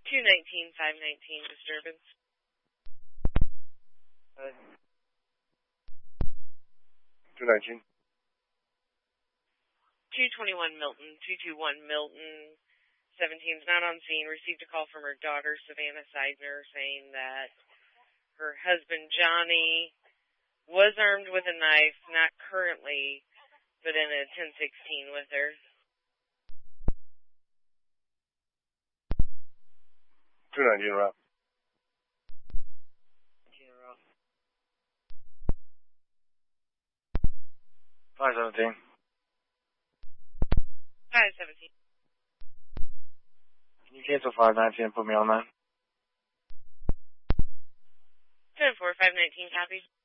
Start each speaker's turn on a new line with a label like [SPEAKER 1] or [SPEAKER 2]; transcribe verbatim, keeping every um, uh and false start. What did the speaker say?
[SPEAKER 1] two nineteen, five nineteen disturbance.
[SPEAKER 2] Hi. two nineteen.
[SPEAKER 1] two twenty-one Milton, two two one Milton, seventeen is not on scene, received a call from her daughter, Savannah Seidner, saying that her husband, Johnny, was armed with a knife, not currently, but in a ten sixteen with her.
[SPEAKER 2] two nineteen, route. five seventeen.
[SPEAKER 1] five seventeen.
[SPEAKER 2] Can you cancel five nineteen and put me on that?
[SPEAKER 1] ten four, five nineteen, copy.